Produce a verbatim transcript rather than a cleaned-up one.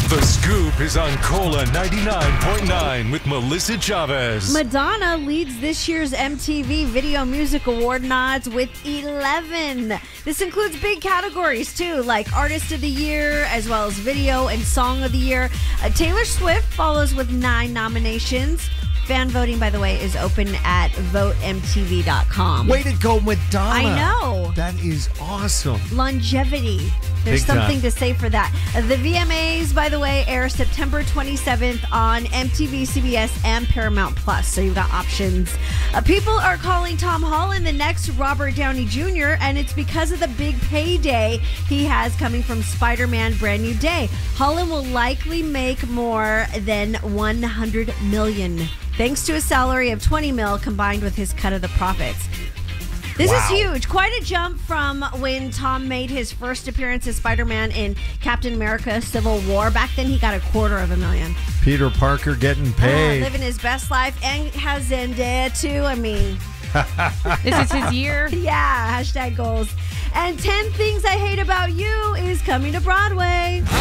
The Scoop is on Cola ninety-nine point nine with Melissa Chavez. Madonna leads this year's M T V Video Music Award nods with eleven. This includes big categories, too, like Artist of the Year, as well as Video and Song of the Year. Uh, Taylor Swift follows with nine nominations. Fan voting, by the way, is open at vote m t v dot com. Way to go, Madonna. I know. That is awesome. Longevity. There's Big something time. to say for that. Uh, The V M As, by the way, air September twenty-seventh on M T V, C B S, and Paramount Plus. So you've got options. Uh, people are calling Tom Holland the next Robert Downey Junior, and it's because of the big payday he has coming from Spider-Man Brand New Day. Holland will likely make more than one hundred million dollars, thanks to a salary of twenty mil combined with his cut of the profits. This Wow. is huge. Quite a jump from when Tom made his first appearance as Spider-Man in Captain America Civil War. Back then, he got a quarter of a million. Peter Parker getting Uh, paid. living his best life, and has Zendaya, too. I mean, This is his year. yeah, hashtag goals. And ten Things I Hate About You is coming to Broadway.